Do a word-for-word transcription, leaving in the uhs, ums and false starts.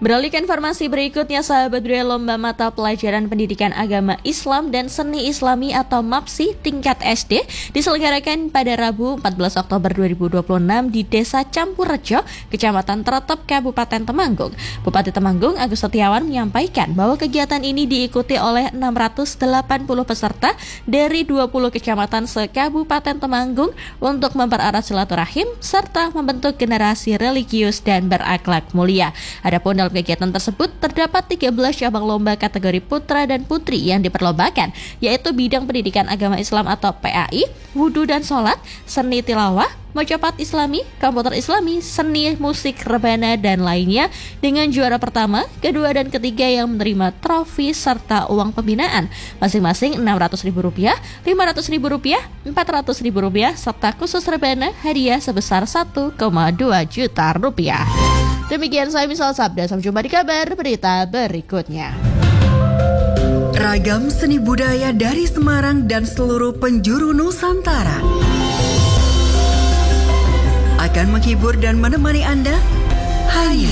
Beralih ke informasi berikutnya, sahabat budaya, lomba mata pelajaran pendidikan agama Islam dan seni Islami atau MAPSI tingkat S D diselenggarakan pada Rabu empat belas Oktober dua ribu dua puluh enam di Desa Campurrejo, Kecamatan Tretep, Kabupaten Temanggung. Bupati Temanggung Agus Setiawan menyampaikan bahwa kegiatan ini diikuti oleh enam ratus delapan puluh peserta dari dua puluh kecamatan se-Kabupaten Temanggung untuk mempererat silaturahim serta membentuk generasi religius dan berakhlak mulia. Adapun dalam kegiatan tersebut terdapat tiga belas cabang lomba kategori putra dan putri yang diperlombakan, yaitu bidang pendidikan agama Islam atau P A I, wudhu dan sholat, seni tilawah, mocopat Islami, komputer Islami, seni musik rebana dan lainnya, dengan juara pertama, kedua dan ketiga yang menerima trofi serta uang pembinaan masing-masing enam ratus ribu rupiah, lima ratus ribu rupiah, empat ratus ribu rupiah serta khusus rebana hadiah sebesar satu koma dua juta rupiah. Demikian saya Misal Sabda, sampai jumpa di kabar berita berikutnya. Ragam seni budaya dari Semarang dan seluruh penjuru Nusantara akan menghibur dan menemani Anda hanya